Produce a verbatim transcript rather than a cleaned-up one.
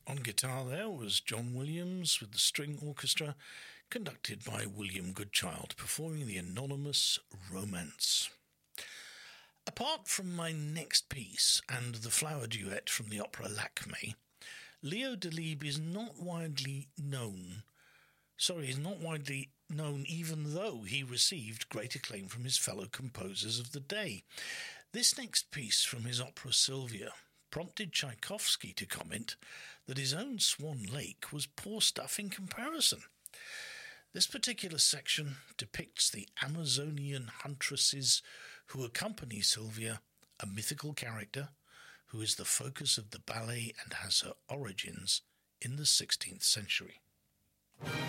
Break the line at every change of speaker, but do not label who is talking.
On guitar there was John Williams with the string orchestra, conducted by William Goodchild, performing the anonymous Romance. Apart from my next piece and the flower duet from the opera Lakme, Leo Delibes is not widely known. Sorry, is not widely known even though he received great acclaim from his fellow composers of the day. This next piece from his opera Sylvia prompted Tchaikovsky to comment that his own Swan Lake was poor stuff in comparison. This particular section depicts the Amazonian huntresses who accompany Sylvia, a mythical character who is the focus of the ballet and has her origins in the sixteenth century.